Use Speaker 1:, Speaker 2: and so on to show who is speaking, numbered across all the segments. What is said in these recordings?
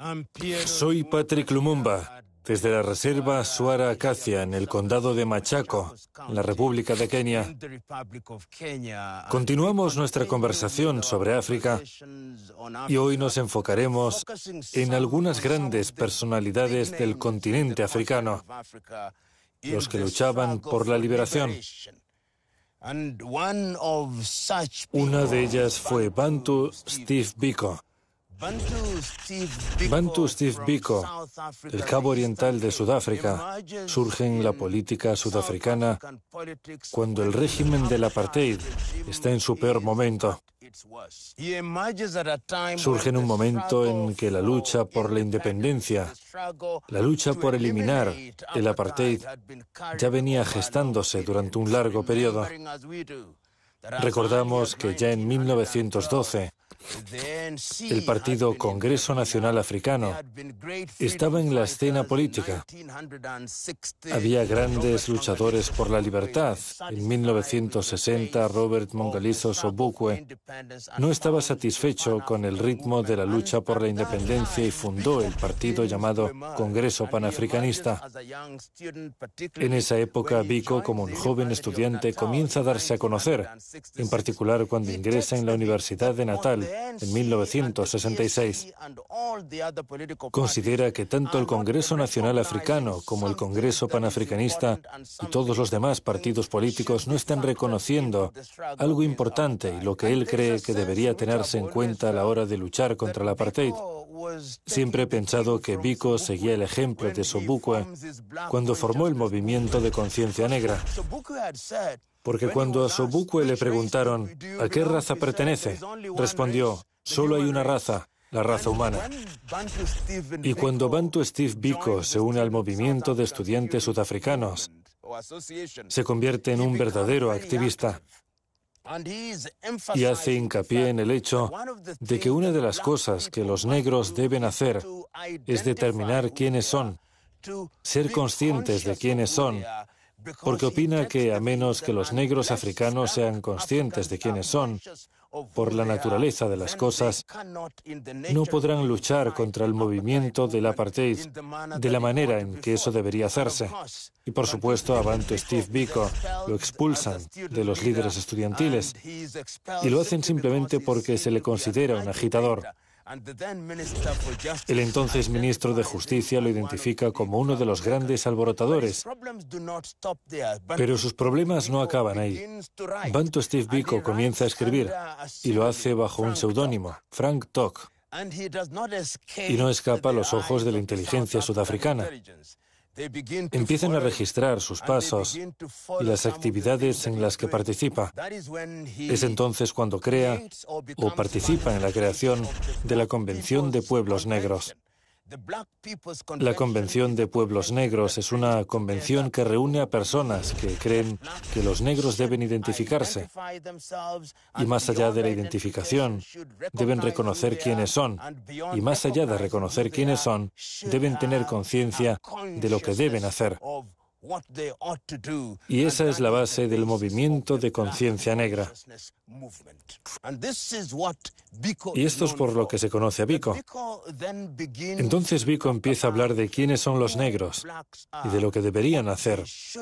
Speaker 1: Soy Patrick Lumumba, desde la reserva Swara Acacia, en el condado de Machaco, en la República de Kenia. Continuamos nuestra conversación sobre África y hoy nos enfocaremos en algunas grandes personalidades del continente africano, los que luchaban por la liberación. Una de ellas fue Bantu Steve Biko. Bantu Steve Biko, el Cabo Oriental de Sudáfrica, surge en la política sudafricana cuando el régimen del apartheid está en su peor momento. Surge en un momento en que la lucha por la independencia, la lucha por eliminar el apartheid, ya venía gestándose durante un largo periodo. Recordamos que ya en 1912, el Partido Congreso Nacional Africano estaba en la escena política. Había grandes luchadores por la libertad. En 1960, Robert Mongalizo Sobukwe no estaba satisfecho con el ritmo de la lucha por la independencia y fundó el partido llamado Congreso Panafricanista. En esa época, Biko, como un joven estudiante, comienza a darse a conocer, en particular cuando ingresa en la Universidad de Natal en 1966. Considera que tanto el Congreso Nacional Africano como el Congreso Panafricanista y todos los demás partidos políticos no están reconociendo algo importante y lo que él cree que debería tenerse en cuenta a la hora de luchar contra el apartheid. Siempre he pensado que Biko seguía el ejemplo de Sobukwe cuando formó el movimiento de conciencia negra. Porque cuando a Sobukwe le preguntaron ¿a qué raza pertenece?, respondió: solo hay una raza, la raza humana. Y cuando Bantu Steve Biko se une al movimiento de estudiantes sudafricanos, se convierte en un verdadero activista. Y hace hincapié en el hecho de que una de las cosas que los negros deben hacer es determinar quiénes son, ser conscientes de quiénes son, porque opina que a menos que los negros africanos sean conscientes de quiénes son, por la naturaleza de las cosas, no podrán luchar contra el movimiento del apartheid de la manera en que eso debería hacerse. Y por supuesto a Bantu Steve Biko lo expulsan de los líderes estudiantiles y lo hacen simplemente porque se le considera un agitador. El entonces ministro de Justicia lo identifica como uno de los grandes alborotadores. Pero sus problemas no acaban ahí. Bantu Steve Biko comienza a escribir y lo hace bajo un seudónimo, Frank Tok. Y no escapa a los ojos de la inteligencia sudafricana. Empiezan a registrar sus pasos y las actividades en las que participa. Es entonces cuando crea o participa en la creación de la Convención de Pueblos Negros. La Convención de Pueblos Negros es una convención que reúne a personas que creen que los negros deben identificarse y más allá de la identificación deben reconocer quiénes son y más allá de reconocer quiénes son deben tener conciencia de lo que deben hacer. Y esa es la base del movimiento de conciencia negra. Y esto es por lo que se conoce a Biko. Entonces Biko empieza a hablar de quiénes son los negros y de lo que deberían hacer.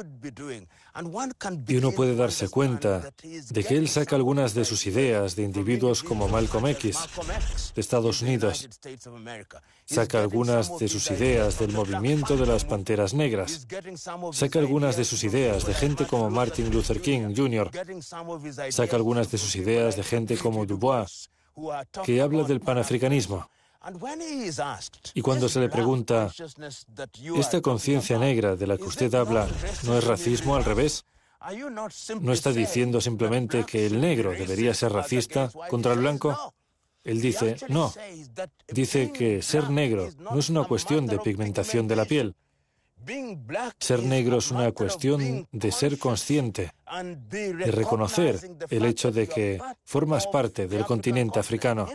Speaker 1: Y uno puede darse cuenta de que él saca algunas de sus ideas de individuos como Malcolm X, de Estados Unidos. Saca algunas de sus ideas del movimiento de las Panteras Negras. Saca algunas de sus ideas de gente como Martin Luther King Jr. Saca algunas de sus ideas de gente como Du Bois, que habla del panafricanismo. Y cuando se le pregunta, ¿esta conciencia negra de la que usted habla no es racismo al revés? ¿No está diciendo simplemente que el negro debería ser racista contra el blanco? Él dice, no. Dice que ser negro no es una cuestión de pigmentación de la piel. Ser negro es una cuestión de ser consciente, de reconocer el hecho de que formas parte del continente africano.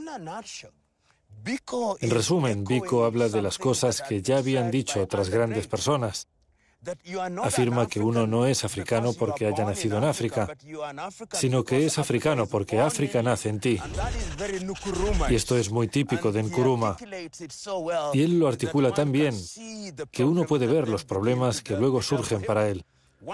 Speaker 1: En resumen, Biko habla de las cosas que ya habían dicho otras grandes personas. afirma que uno no es africano porque haya nacido en África, sino que es africano porque África nace en ti. Y esto es muy típico de Nkrumah. Y él lo articula tan bien que uno puede ver los problemas que luego surgen para él.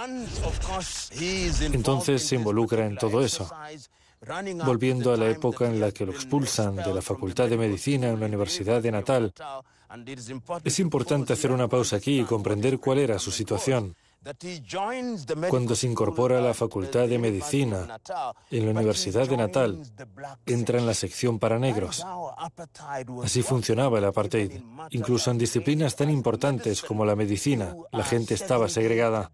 Speaker 1: Entonces se involucra en todo eso. Volviendo a la época en la que lo expulsan de la Facultad de Medicina en la Universidad de Natal, es importante hacer una pausa aquí y comprender cuál era su situación. Cuando se incorpora a la Facultad de Medicina en la Universidad de Natal, entra en la sección para negros. Así funcionaba el apartheid. Incluso en disciplinas tan importantes como la medicina, la gente estaba segregada.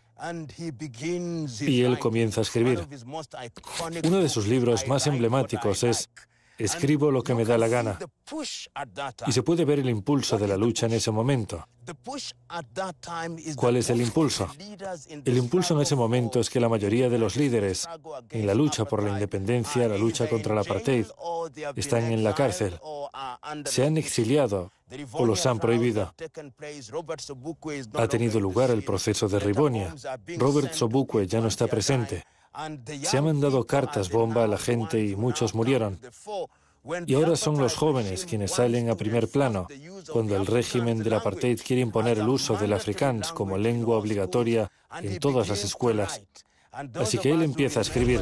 Speaker 1: Y él comienza a escribir. Uno de sus libros más emblemáticos es Escribo lo que me da la gana. Y se puede ver el impulso de la lucha en ese momento. ¿Cuál es el impulso? El impulso en ese momento es que la mayoría de los líderes en la lucha por la independencia, la lucha contra el apartheid, están en la cárcel, se han exiliado o los han prohibido. Ha tenido lugar el proceso de Rivonia. Robert Sobukwe ya no está presente. Se han mandado cartas bomba a la gente y muchos murieron. Y ahora son los jóvenes quienes salen a primer plano cuando el régimen del apartheid quiere imponer el uso del afrikáans como lengua obligatoria en todas las escuelas. Así que él empieza a escribir.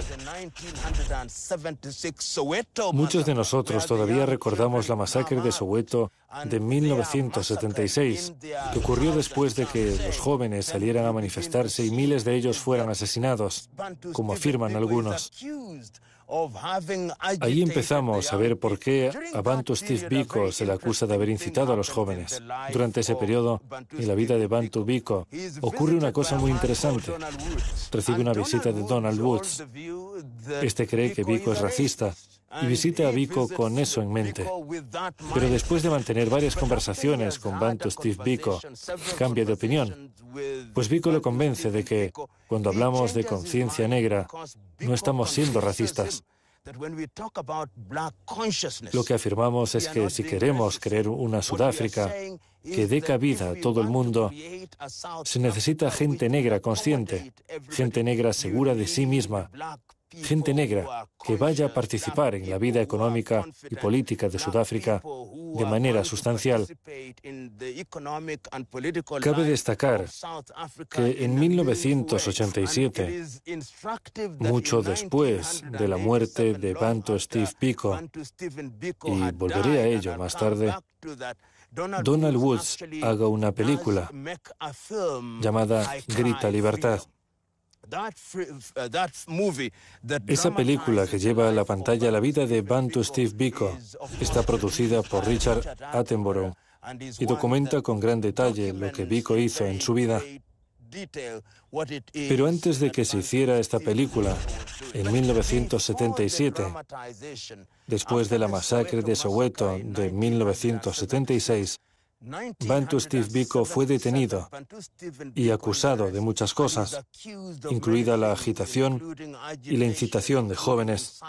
Speaker 1: Muchos de nosotros todavía recordamos la masacre de Soweto de 1976, que ocurrió después de que los jóvenes salieran a manifestarse y miles de ellos fueran asesinados, como afirman algunos. Ahí empezamos a ver por qué a Bantu Steve Biko se le acusa de haber incitado a los jóvenes. Durante ese periodo, en la vida de Bantu Biko, ocurre una cosa muy interesante. Recibe una visita de Donald Woods. Este cree que Biko es racista y visita a Biko con eso en mente. Pero después de mantener varias conversaciones con Bantu Steve Biko, cambia de opinión. Pues Biko lo convence de que, cuando hablamos de conciencia negra, no estamos siendo racistas. Lo que afirmamos es que si queremos crear una Sudáfrica que dé cabida a todo el mundo, se necesita gente negra consciente, gente negra segura de sí misma, gente negra que vaya a participar en la vida económica y política de Sudáfrica de manera sustancial. Cabe destacar que en 1987, mucho después de la muerte de Bantu Steve Biko, y volveré a ello más tarde, Donald Woods haga una película llamada Grita Libertad. Esa película que lleva a la pantalla la vida de Bantu Steve Biko está producida por Richard Attenborough y documenta con gran detalle lo que Biko hizo en su vida. Pero antes de que se hiciera esta película, en 1977, después de la masacre de Soweto de 1976, Bantu Steve Biko fue detenido y acusado de muchas cosas, incluida la agitación y la incitación de jóvenes.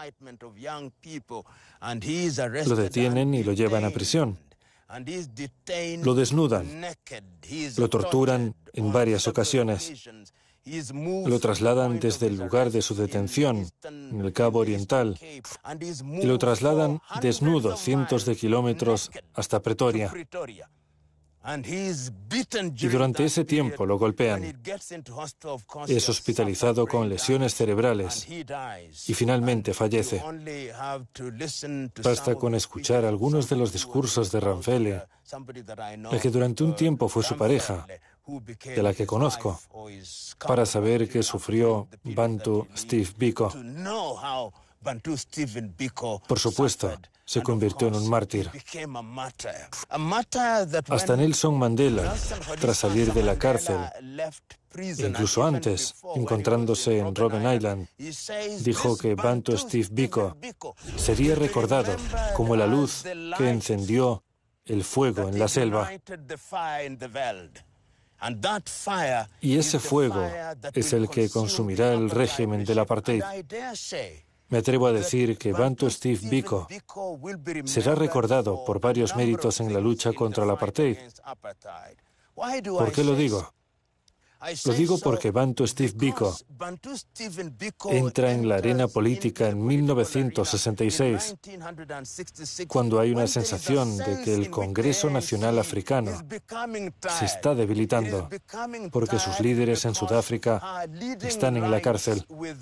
Speaker 1: Lo detienen y lo llevan a prisión. Lo desnudan, lo torturan en varias ocasiones, lo trasladan desde el lugar de su detención, en el Cabo Oriental, y lo trasladan desnudo cientos de kilómetros hasta Pretoria. Y durante ese tiempo lo golpean. Es hospitalizado con lesiones cerebrales y finalmente fallece. Basta con escuchar algunos de los discursos de Ramphele, la que durante un tiempo fue su pareja, de la que conozco, para saber que sufrió Bantu Steve Biko. Por supuesto, se convirtió en un mártir. Hasta Nelson Mandela, tras salir de la cárcel, incluso antes, encontrándose en Robben Island, dijo que Bantu Steve Biko sería recordado como la luz que encendió el fuego en la selva. Y ese fuego es el que consumirá el régimen del apartheid. Me atrevo a decir que Bantu Steve Biko será recordado por varios méritos en la lucha contra el apartheid. ¿Por qué lo digo? Lo digo porque Bantu Steve Biko entra en la arena política en 1966, cuando hay una sensación de que el Congreso Nacional Africano se está debilitando, porque sus líderes en Sudáfrica están en la cárcel.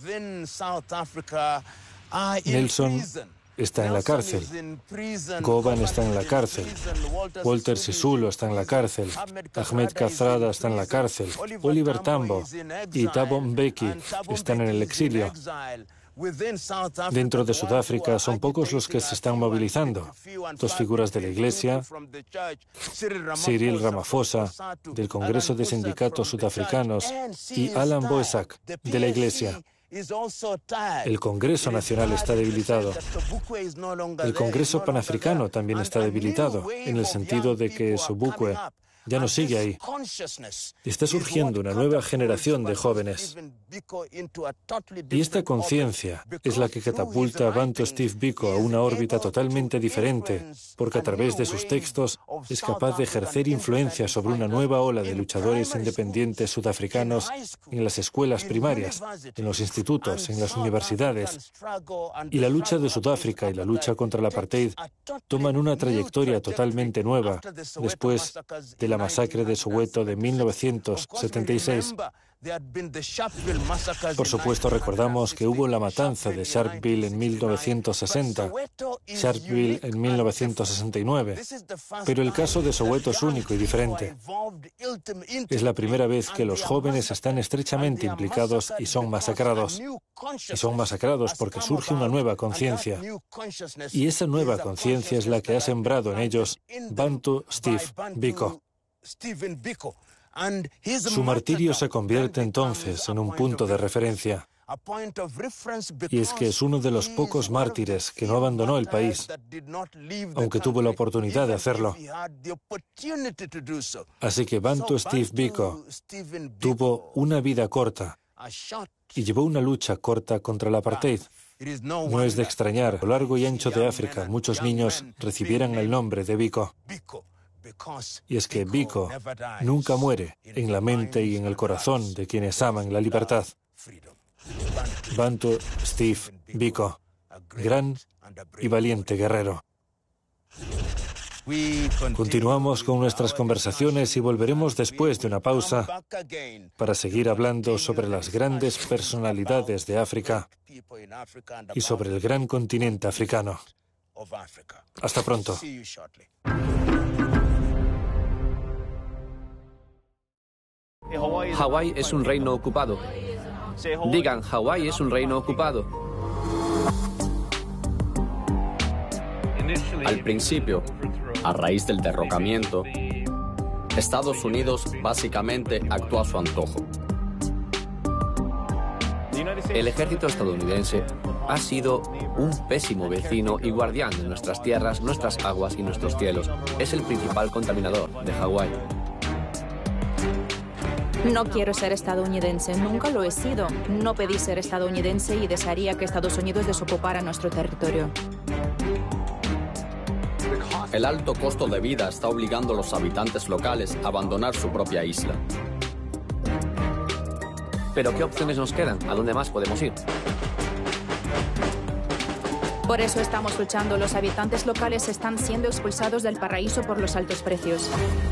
Speaker 1: Nelson está en la cárcel, Govan está en la cárcel, Walter Sisulu está en la cárcel, Ahmed Kathrada está en la cárcel, Oliver Tambo y Thabo Mbeki están en el exilio. Dentro de Sudáfrica son pocos los que se están movilizando. Dos figuras de la Iglesia, Cyril Ramaphosa, del Congreso de Sindicatos Sudafricanos, y Alan Boesak, de la Iglesia. El Congreso Nacional está debilitado. El Congreso Panafricano también está debilitado, en el sentido de que Sobukwe ya no sigue ahí. Está surgiendo una nueva generación de jóvenes. Y esta conciencia es la que catapulta a Bantu Steve Biko a una órbita totalmente diferente, porque a través de sus textos es capaz de ejercer influencia sobre una nueva ola de luchadores independientes sudafricanos en las escuelas primarias, en los institutos, en las universidades. Y la lucha de Sudáfrica y la lucha contra el apartheid toman una trayectoria totalmente nueva después de la masacre de Soweto de 1976. Por supuesto, recordamos que hubo la matanza de Sharpeville en 1960, Sharpeville en 1969, pero el caso de Soweto es único y diferente. Es la primera vez que los jóvenes están estrechamente implicados y son masacrados. Y son masacrados porque surge una nueva conciencia. Y esa nueva conciencia es la que ha sembrado en ellos Bantu Steve Biko. Su martirio se convierte entonces en un punto de referencia. Y es que es uno de los pocos mártires que no abandonó el país, aunque tuvo la oportunidad de hacerlo. Así que Bantu Steve Biko tuvo una vida corta y llevó una lucha corta contra el apartheid. No es de extrañar, a lo largo y ancho de África, muchos niños recibieran el nombre de Biko. Y es que Biko nunca muere en la mente y en el corazón de quienes aman la libertad. Bantu Steve Biko, gran y valiente guerrero. Continuamos con nuestras conversaciones y volveremos después de una pausa para seguir hablando sobre las grandes personalidades de África y sobre el gran continente africano. Hasta pronto.
Speaker 2: Hawái es un reino ocupado. Digan, Hawái es un reino ocupado. Al principio, a raíz del derrocamiento, Estados Unidos básicamente actuó a su antojo. El ejército estadounidense ha sido un pésimo vecino y guardián de nuestras tierras, nuestras aguas y nuestros cielos. Es el principal contaminador de Hawái.
Speaker 3: No quiero ser estadounidense, nunca lo he sido. No pedí ser estadounidense y desearía que Estados Unidos desocupara nuestro territorio.
Speaker 2: El alto costo de vida está obligando a los habitantes locales a abandonar su propia isla. ¿Pero qué opciones nos quedan? ¿A dónde más podemos ir?
Speaker 3: Por eso estamos luchando. Los habitantes locales están siendo expulsados del paraíso por los altos precios.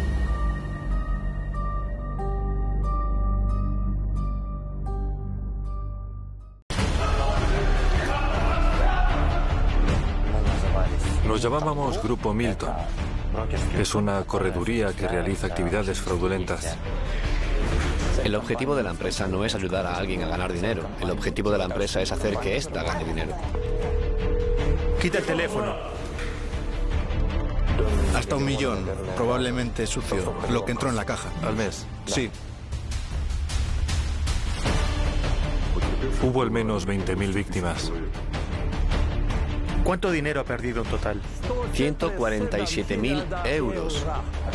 Speaker 1: Nos llamábamos Grupo Milton. Es una correduría que realiza actividades fraudulentas.
Speaker 2: El objetivo de la empresa no es ayudar a alguien a ganar dinero. El objetivo de la empresa es hacer que ésta gane dinero.
Speaker 4: Quita el teléfono. Hasta 1 millón, probablemente sucio, lo que entró en la caja.
Speaker 1: ¿Al mes?
Speaker 4: Sí.
Speaker 1: Hubo al menos 20.000 víctimas.
Speaker 4: ¿Cuánto dinero ha perdido en total?
Speaker 2: 147.000 euros.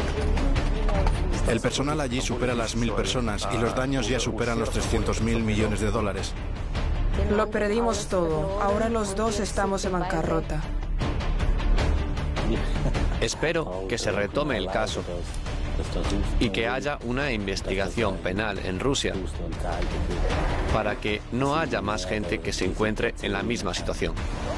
Speaker 4: El personal allí supera las 1.000 personas y los daños ya superan los 300.000 millones de dólares.
Speaker 5: Lo perdimos todo. Ahora los dos estamos en bancarrota.
Speaker 2: Espero que se retome el caso. y que haya una investigación penal en Rusia para que no haya más gente que se encuentre en la misma situación.